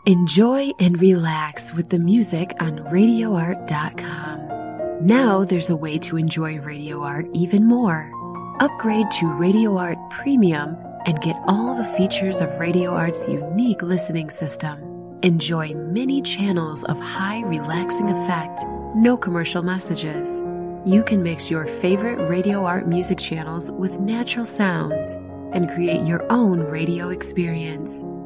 Enjoy and relax with the music on RadioArt.com. Now there's a way to enjoy Radio Art even more. Upgrade to Radio Art Premium and get all the features of Radio Art's unique listening system. Enjoy many channels of high relaxing effect, no commercial messages. You can mix your favorite Radio Art music channels with natural sounds and create your own radio experience.